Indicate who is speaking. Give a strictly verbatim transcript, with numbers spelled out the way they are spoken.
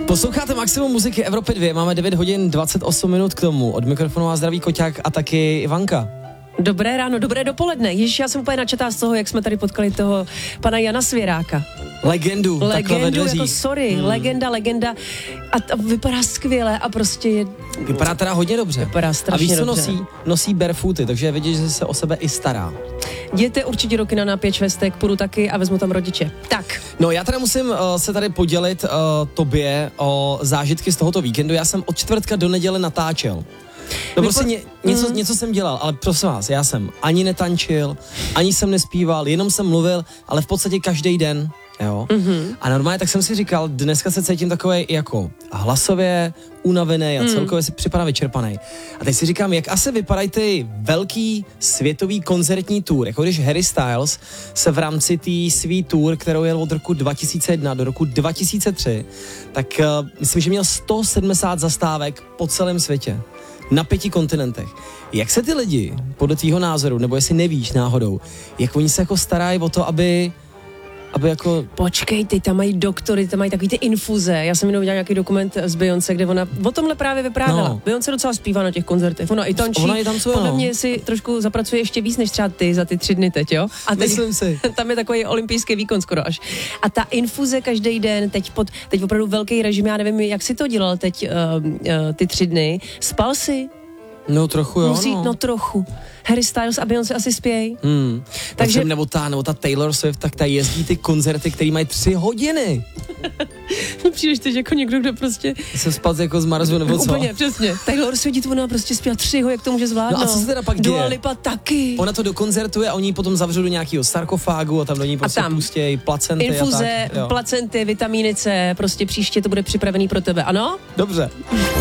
Speaker 1: Posloucháte Maximum muziky Evropy dva, máme devět hodin dvacet osm minut k tomu. Od mikrofonu vás zdraví Koťák a taky Ivanka.
Speaker 2: Dobré ráno, dobré dopoledne. Ježiš, já jsem úplně načatá z toho, jak jsme tady potkali toho pana Jana Svěráka.
Speaker 1: Legendu,
Speaker 2: Legendu, jako sorry, hmm. legenda, legenda. A, a vypadá skvěle a prostě je...
Speaker 1: Vypadá teda hodně dobře.
Speaker 2: Vypadá strašně
Speaker 1: dobře. A víš, co
Speaker 2: dobře.
Speaker 1: nosí? Nosí barefooty, takže je vidět, že se o sebe i stará.
Speaker 2: Jděte určitě do kina na Pět švestek, půjdu taky a vezmu tam rodiče. Tak.
Speaker 1: No já teda musím uh, se tady podělit uh, tobě o zážitky z tohoto víkendu. Já jsem od čtvrtka do neděle natáčel. No prostě ně, něco, mm. něco jsem dělal, ale prosím vás, já jsem ani netančil, ani jsem nespíval, jenom jsem mluvil, ale v podstatě každý den, jo. Mm-hmm. A normálně tak jsem si říkal, dneska se cítím takovej jako hlasově unavený a mm. celkově si připadám vyčerpaný. A teď si říkám, jak asi vypadají ty velký světový koncertní tour, jako když Harry Styles se v rámci té svý tour, kterou jel od roku dva tisíce jedna do roku dva tisíce tři, tak uh, myslím, že měl sto sedmdesát zastávek po celém světě. Na pěti kontinentech. Jak se ty lidi, podle tvýho názoru, nebo jestli nevíš náhodou, jak oni se jako starají o to, aby, aby jako...
Speaker 2: Počkej, ty tam mají doktory, tam mají takový ty infuze. Já jsem jenom viděla nějaký dokument z Beyoncé, kde ona o tomhle právě vyprávěla. No. Beyoncé docela zpívá na těch koncertech. Ona i tančí.
Speaker 1: Ona i tancuje,
Speaker 2: podle
Speaker 1: no.
Speaker 2: mě si trošku zapracuje ještě víc než třeba ty za ty tři dny teď, jo? A teď,
Speaker 1: myslím si.
Speaker 2: Tam je takový olympijský výkon skoro až. A ta infuze každý den, teď pod, teď opravdu velký režim, já nevím, jak si to dělal teď uh, uh, ty tři dny. Spal si?
Speaker 1: No trochu jo,
Speaker 2: Musí,
Speaker 1: no.
Speaker 2: no trochu. Harry Styles a Beyoncé asi spějí.
Speaker 1: Hmm.
Speaker 2: Takže...
Speaker 1: Nebo ta, nebo ta Taylor Swift, tak ta jezdí ty koncerty, které mají tři hodiny.
Speaker 2: Přijdeš teď jako někdo, kdo prostě...
Speaker 1: Se spad jako z Marsu, nebo co?
Speaker 2: Úplně, přesně. Taylor Swift, ona prostě zpívá tři ho, jak to může zvládnout.
Speaker 1: No a co se teda pak děje?
Speaker 2: Dua Lipa taky.
Speaker 1: Ona to dokoncertuje a oni ji potom zavřou do nějakého sarkofágu a tam do ní prostě
Speaker 2: tam
Speaker 1: pustějí placenty
Speaker 2: infuze,
Speaker 1: a tak. Jo.
Speaker 2: placenty, vitamíny C, prostě příště to bude připravený pro tebe, ano?
Speaker 1: Dobře.